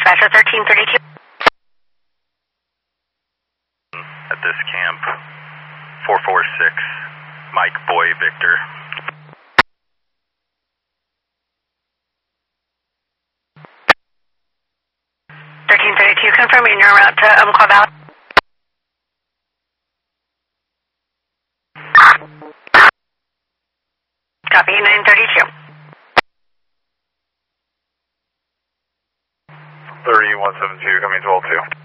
Dispatcher 1332. At this camp, 446, Mike Boy Victor. Confirming your route to Umpqua Valley. Copy, 932. 3172, coming to all 2.